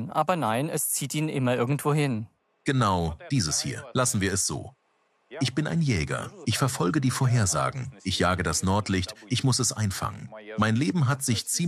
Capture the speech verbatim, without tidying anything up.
Plan, aber nein, es zieht ihn immer irgendwo hin. Genau, dieses hier. Lassen wir es so. Ich bin ein Jäger. Ich verfolge die Vorhersagen. Ich jage das Nordlicht. Ich muss es einfangen. Mein Leben hat sich ziemlich